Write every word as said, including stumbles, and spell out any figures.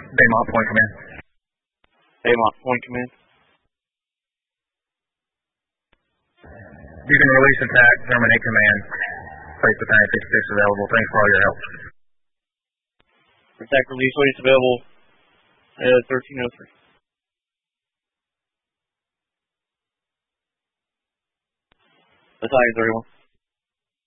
Baymont, point command. Baymont, point command. You can release attack, terminate command. Place Battalion fifty-six available. Thanks for all your help. Attack release waste available. Uh, thirteen oh three. Battalion thirty-one.